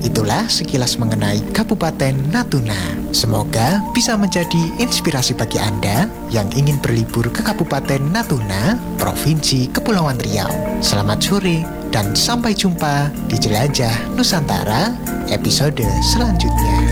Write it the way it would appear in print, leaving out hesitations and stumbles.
Itulah sekilas mengenai Kabupaten Natuna. Semoga bisa menjadi inspirasi bagi Anda yang ingin berlibur ke Kabupaten Natuna, Provinsi Kepulauan Riau. Selamat sore dan sampai jumpa di Jelajah Nusantara episode selanjutnya.